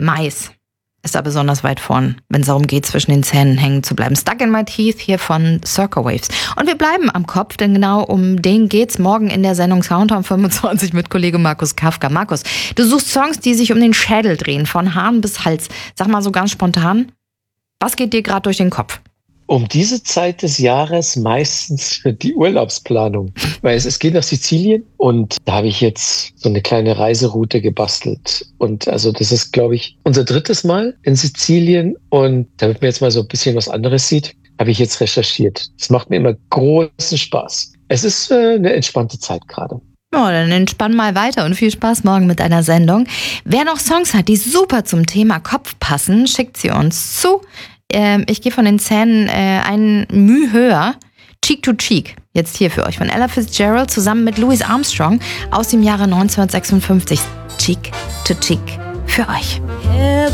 Mais ist da besonders weit vorn, wenn es darum geht, zwischen den Zähnen hängen zu bleiben. Stuck in My Teeth hier von Circa Waves. Und wir bleiben am Kopf, denn genau um den geht's morgen in der Sendung Countdown 25 mit Kollege Markus Kafka. Markus, du suchst Songs, die sich um den Schädel drehen, von Hahn bis Hals. Sag mal so ganz spontan, was geht dir gerade durch den Kopf? Um diese Zeit des Jahres meistens die Urlaubsplanung, weil es geht nach Sizilien und da habe ich jetzt so eine kleine Reiseroute gebastelt. Und also das ist, glaube ich, unser 3. Mal in Sizilien und damit man jetzt mal so ein bisschen was anderes sieht, habe ich jetzt recherchiert. Das macht mir immer großen Spaß. Es ist eine entspannte Zeit gerade. Ja, dann entspann mal weiter und viel Spaß morgen mit deiner Sendung. Wer noch Songs hat, die super zum Thema Kopf passen, schickt sie uns zu. Ich gehe von den Zähnen ein Mühe höher. Cheek to Cheek. Jetzt hier für euch von Ella Fitzgerald zusammen mit Louis Armstrong aus dem Jahre 1956. Cheek to Cheek für euch.